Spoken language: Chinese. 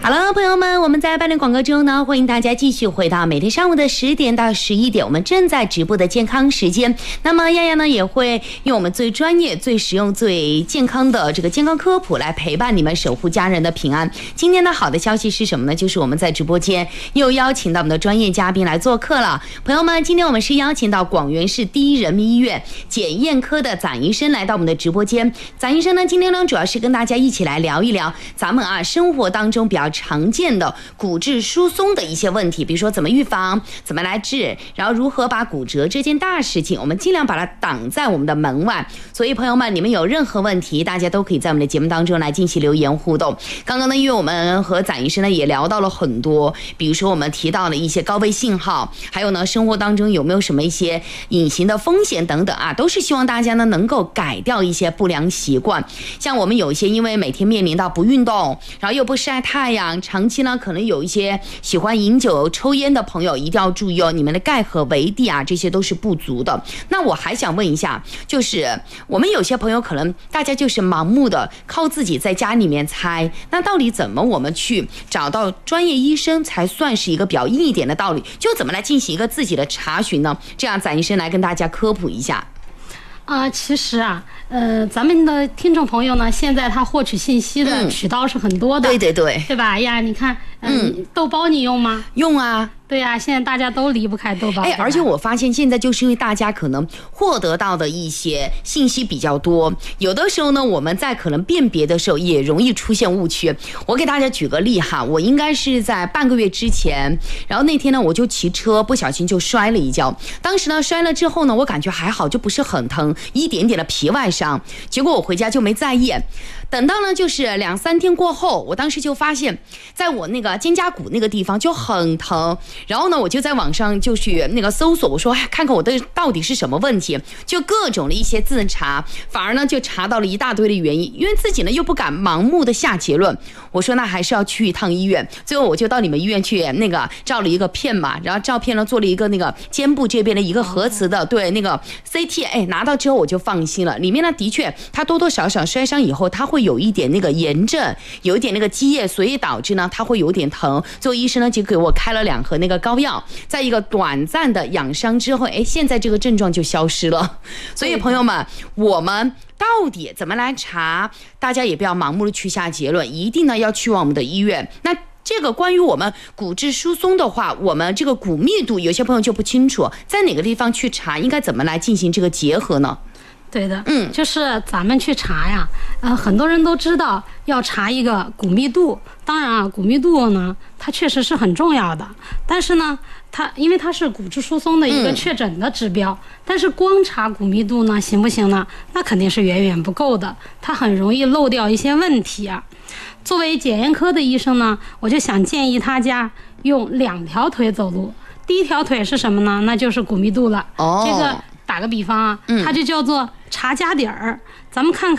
好了，朋友们，我们在半点广告中呢，欢迎大家继续回到每天上午的10点到11点，我们正在直播的健康时间。那么亚亚呢也会用我们最专业、最实用、最健康的这个健康科普来陪伴你们，守护家人的平安。今天的好的消息是什么呢？就是我们在直播间又邀请到我们的专业嘉宾来做客了。朋友们，今天我们是邀请到广元市第一人民医院检验科的展医生来到我们的直播间。展医生呢，今天呢主要是跟大家一起来聊一聊咱们生活当中比较常见的骨质疏松的一些问题，比如说怎么预防，怎么来治，然后如何把骨折这件大事情我们尽量把它挡在我们的门外。所以朋友们，你们有任何问题，大家都可以在我们的节目当中来进行留言互动。刚刚呢，因为我们和展医生呢也聊到了很多，比如说我们提到了一些高危信号，还有呢生活当中有没有什么一些隐形的风险等等都是希望大家呢能够改掉一些不良习惯。像我们有一些因为每天面临到不运动，然后又不晒太阳，长期呢可能有一些喜欢饮酒抽烟的朋友一定要注意你们的钙和维 D 这些都是不足的。那我还想问一下，就是我们有些朋友可能大家就是盲目的靠自己在家里面猜，那到底怎么我们去找到专业医生才算是一个比较硬一点的道理，就怎么来进行一个自己的查询呢？这样展医生来跟大家科普一下。 其实咱们的听众朋友呢，现在他获取信息的渠道是很多的，对吧？呀，你看，豆包你用吗？ 用啊。 对呀，现在大家都离不开豆包。 而且我发现现在就是因为大家可能获得到的一些信息比较多，有的时候呢，我们在可能辨别的时候也容易出现误区。我给大家举个例哈，我应该是在半个月之前，然后那天呢我就骑车不小心就摔了一跤，当时呢摔了之后呢，我感觉还好，就不是很疼，一点点的皮外伤，结果我回家就没在意。等到呢就是2-3天过后，我当时就发现在我那个肩胛骨那个地方就很疼，然后呢我就在网上就去那个搜索，我说看看我的到底是什么问题，就各种的一些自查，反而呢就查到了一大堆的原因，因为自己呢又不敢盲目的下结论，我说那还是要去一趟医院。最后我就到你们医院去那个照了一个片嘛，然后照片呢做了一个那个肩部这边的一个核磁的对那个 CT， 拿到之后我就放心了。里面呢的确它多多少少摔伤以后它会有一点那个炎症，有一点那个积液，所以导致呢它会有点疼。最后医生呢就给我开了2盒那个膏药，在一个短暂的养伤之后，现在这个症状就消失了。所以朋友们，我们到底怎么来查？大家也不要盲目的去下结论，一定呢要去往我们的医院。那这个关于我们骨质疏松的话，我们这个骨密度有些朋友就不清楚，在哪个地方去查，应该怎么来进行这个结合呢？ 对的，就是咱们去查呀，很多人都知道要查一个骨密度，当然骨密度呢，它确实是很重要的，但是呢，因为它是骨质疏松的一个确诊的指标，但是光查骨密度呢，行不行呢？那肯定是远远不够的，它很容易漏掉一些问题啊。作为检验科的医生呢，我就想建议大家用2条腿走路，第一条腿是什么呢？那就是骨密度了。这个打个比方它就叫做查家底儿，咱们看看